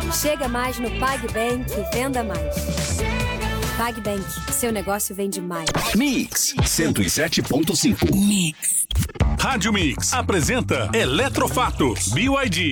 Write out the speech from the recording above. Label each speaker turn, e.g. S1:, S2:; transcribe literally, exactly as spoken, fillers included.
S1: Chega mais no PagBank e venda mais. PagBank, seu negócio vende mais.
S2: Mix cento e sete ponto cinco.
S3: Mix. Rádio Mix apresenta Eletrofatos, B Y D.